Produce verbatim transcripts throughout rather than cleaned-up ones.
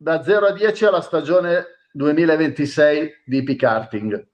da zero a dieci alla stagione duemilaventisei di Hippie Karting?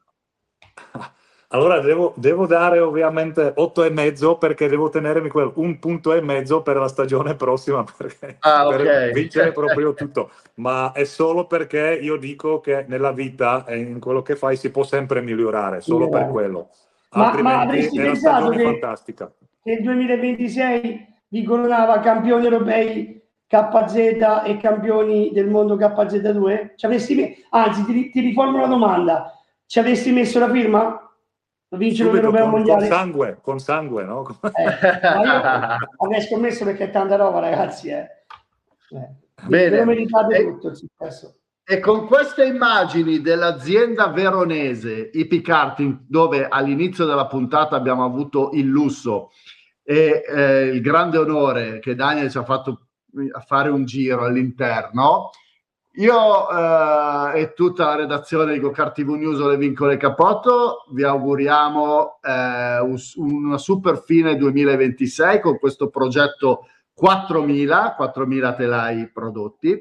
Allora devo, devo dare ovviamente otto e mezzo, perché devo tenermi quel un punto e mezzo per la stagione prossima, perché, ah, per okay. vincere proprio tutto. Ma è solo perché io dico che nella vita e in quello che fai si può sempre migliorare, solo migliorare. per quello. Ma, Altrimenti ma avresti è una pensato stagione che, fantastica. che il duemilaventisei vi coronava campioni europei K Z e campioni del mondo K Z due? Ci avresti, anzi, ti, ti riformulo la domanda: ci avresti messo la firma? Vincere l'Europeo con, mondiale? Con sangue, con sangue, no? Eh, ma io avrei scommesso, perché è tanta roba, ragazzi. Eh. Eh. Bene. Ve lo meritate e, tutto il successo. E con queste immagini dell'azienda veronese Hippie Karting, dove all'inizio della puntata abbiamo avuto il lusso e eh, il grande onore che Daniel ci ha fatto a fare un giro all'interno, io eh, e tutta la redazione di GoKart T V News, Le Vincole Capotto, vi auguriamo eh, un, una super fine duemilaventisei con questo progetto quattromila, quattromila telai prodotti.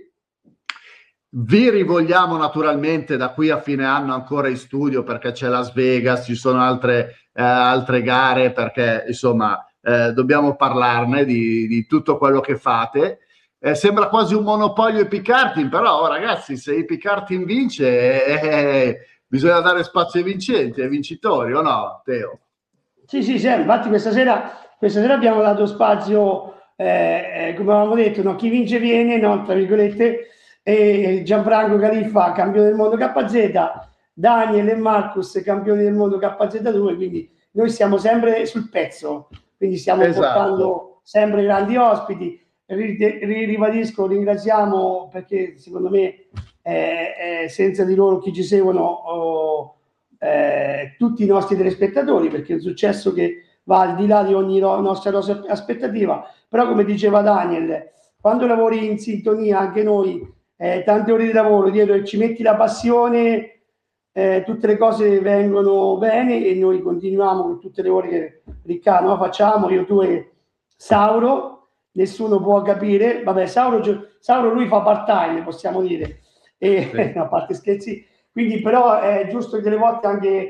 Vi rivogliamo naturalmente da qui a fine anno ancora in studio, perché c'è Las Vegas, ci sono altre, eh, altre gare, perché insomma eh, dobbiamo parlarne di, di tutto quello che fate. Eh, sembra quasi un monopolio Hippie Karting, però oh, ragazzi, se Hippie Karting vince eh, eh, bisogna dare spazio ai vincenti, ai vincitori, o no, Teo? Sì, sì, sì, infatti questa sera, questa sera abbiamo dato spazio, eh, come avevamo detto, no? Chi vince viene, no? Tra virgolette, e Gianfranco Califfa, campione del mondo K Z, Daniel e Marcus, campioni del mondo K Z due, quindi noi siamo sempre sul pezzo, quindi stiamo esatto. portando sempre grandi ospiti. Ribadisco, ringraziamo, perché secondo me eh, eh, senza di loro chi ci seguono oh, eh, tutti i nostri telespettatori, perché è un successo che va al di là di ogni ro- nostra nostra aspettativa. Però come diceva Daniel, quando lavori in sintonia anche noi, eh, tante ore di lavoro dietro e ci metti la passione, eh, tutte le cose vengono bene, e noi continuiamo con tutte le ore che Riccardo no, facciamo, io, tu e Sauro. Nessuno può capire, vabbè, Sauro, Sauro lui fa part time, possiamo dire, e, sì. A parte scherzi, quindi però è giusto delle volte anche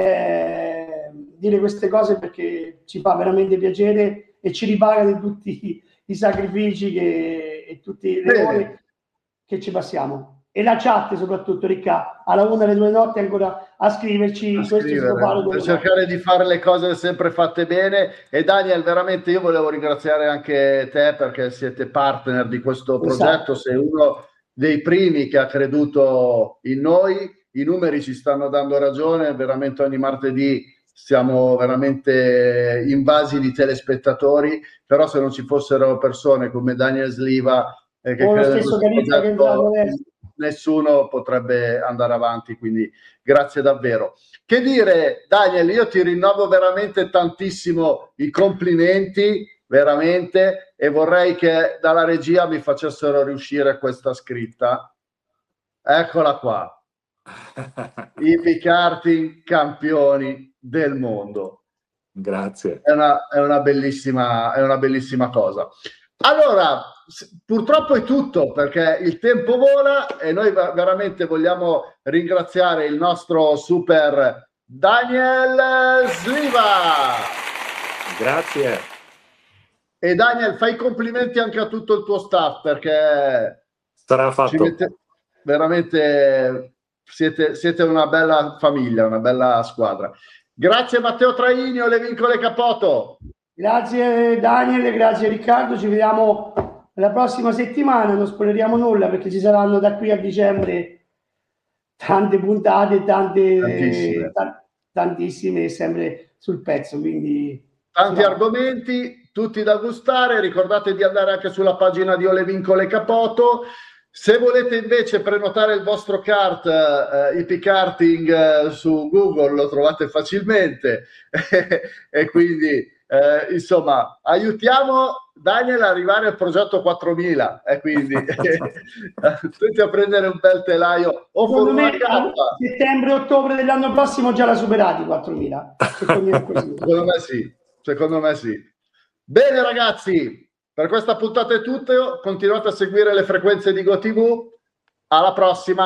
eh, dire queste cose, perché ci fa veramente piacere e ci ripaga di tutti i sacrifici che, e tutte le ore che ci passiamo. E la chat soprattutto, Ricca, alla una alle due notte ancora a scriverci, a questo si può fare, per cercare no. di fare le cose sempre fatte bene. E Daniel, veramente io volevo ringraziare anche te, perché siete partner di questo esatto. progetto, sei uno dei primi che ha creduto in noi, i numeri ci stanno dando ragione, veramente ogni martedì siamo veramente invasi di telespettatori, però se non ci fossero persone come Daniel Sliva eh, che o lo credo stesso Califfa che è entrato adesso, nessuno potrebbe andare avanti, quindi grazie davvero. Che dire, Daniel, io ti rinnovo veramente tantissimo i complimenti, veramente, e vorrei che dalla regia mi facessero riuscire questa scritta. Eccola qua. Hippie Karting campioni del mondo. Grazie. È una, è una bellissima, è una bellissima cosa. Allora, purtroppo è tutto, perché il tempo vola e noi veramente vogliamo ringraziare il nostro super Daniel Sliva. Grazie. E Daniel, fai complimenti anche a tutto il tuo staff, perché sarà fatto. Ci mette, veramente siete, siete una bella famiglia, una bella squadra. Grazie Matteo Traini, Le Vincole Capotto. Grazie Daniel, grazie Riccardo, ci vediamo la prossima settimana, non spoileriamo nulla perché ci saranno da qui a dicembre tante puntate, tante tantissime, t- tantissime sempre sul pezzo, quindi tanti argomenti, tutti da gustare. Ricordate di andare anche sulla pagina di Le Vincole Capotto. Se volete invece prenotare il vostro kart eh, Hippie Karting eh, su Google, lo trovate facilmente e quindi eh, insomma aiutiamo Daniel a arrivare al progetto quattromila e quindi tutti a prendere un bel telaio o secondo Formula me K. a settembre-ottobre dell'anno prossimo già l'ha superati quattromila, secondo me, così. secondo me sì, secondo me sì. Bene ragazzi, per questa puntata è tutto, continuate a seguire le frequenze di GoTV, Alla prossima.